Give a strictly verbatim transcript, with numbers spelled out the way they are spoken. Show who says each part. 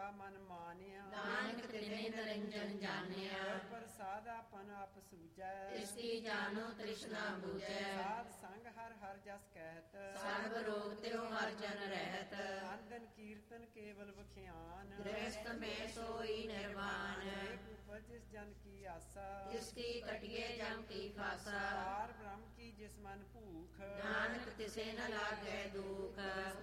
Speaker 1: ਸਦਾ ਮਨ ਮਾਨਿਆ।
Speaker 2: ਨਾਨਕ ਤਿਨੇ ਨਿਰੰਜਨ ਜਾਣਿਆ।
Speaker 1: ਪ੍ਰਸਾਦ ਆਪਨ ਆਪ ਸੂਜੈ।
Speaker 2: ਇਸ ਕੀ ਜਾਣੋ ਤ੍ਰਿਸ਼ਨਾ ਬੂਝੈ।
Speaker 1: ਸਾਧ ਸੰਗ ਹਰ ਹਰ ਜਸ ਕਹਿਤ।
Speaker 2: ਸਰਬ ਰੋਗ ਤਿਉ ਹਰ ਜਨ ਰਹਿਤ।
Speaker 1: ਅੰਦਨ ਕੀਰਤਨ ਕੇਵਲ ਬਖਿਆਨ।
Speaker 2: ਗ੍ਰਸਤ ਮੈਂ ਸੋਈ ਨਿਰਵਾਨ।
Speaker 1: ਜਿਸ ਜਨ ਕੀ ਆਸਾ।
Speaker 2: ਜਿਸ ਕੀ ਕਟਿਏ ਜਮ ਕੀ ਫਾਸਾ।
Speaker 1: ਪਾਰ ਬ੍ਰਹਮ ਕੀ ਜਿਸ ਮਨ ਭੂਖ।
Speaker 2: ਨਾਨਕ ਤਿਸੇ ਨ ਲਾਗੈ ਦੁਖ।